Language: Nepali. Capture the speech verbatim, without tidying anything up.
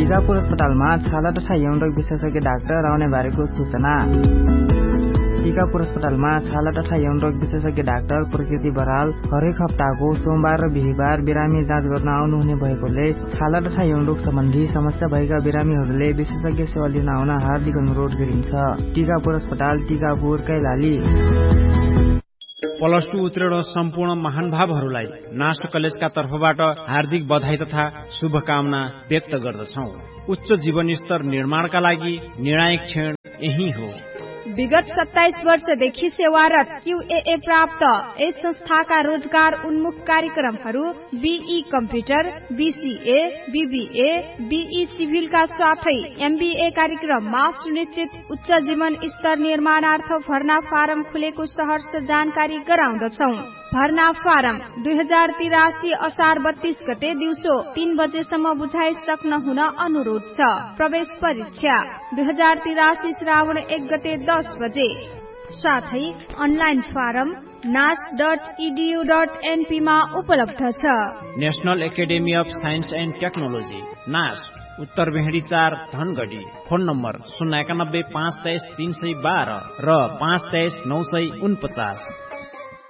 टिकापुर अस्पतालमा छाला तथा यौन रोग विशेषज्ञ डाक्टर आउने बारेको सूचना। टिकापुर अस्पतालमा छाला तथा यौन रोग विशेषज्ञ डाक्टर प्रकृति बराल हरेक हप्ताको सोमबार र बिहीबार बिरामी जाँच गर्न आउनुहुने भएकोले छाला तथा यौन रोग सम्बन्धी समस्या भएका बिरामीहरूले विशेषज्ञ सेवा लिन आउन हार्दिक अनुरोध गरिन्छ। टिकापुर अस्पताल, टिकापुर, कैलाली। प्लस टू उत्तीर्ण सम्पूर्ण महानुभावहरूलाई नास्ट कलेजका तर्फबाट हार्दिक बधाई तथा शुभकामना व्यक्त गर्दछौ। उच्च जीवन स्तर निर्माणका लागि निर्णायक क्षण यही हो। विगत सत्ताइस वर्षदेखि सेवारत क्यूएए प्राप्त यस संस्थाका रोजगार उन्मुख कार्यक्रमहरू be computer, BCA, BBA, be सिभिलका साथै एमबीए कार्यक्रममा सुनिश्चित उच्च जीवन स्तर निर्माणार्थ भर्ना फारम खुलेको सहर्ष जानकारी गराउँदछौ। भर्ना फारम दुई हजार तिरासी असार बत्तीस गते दिउँसो तीन बजेसम्म बुझाइसक्न हुन अनुरोध छ। प्रवेश परीक्षा दुई हजार तिरासी श्रावण एक गते दस बजे। साथै अनलाइन फारम नास डट इडियू डट एनपी मा उपलब्ध छ। National academy of science and technology नास, उत्तर भेडी चार, धनगढी। फोन नम्बर शून्य एकानब्बे पाँच तेइस तीन सय बाह्र र पाँच तेइस नौ सय उनपचास।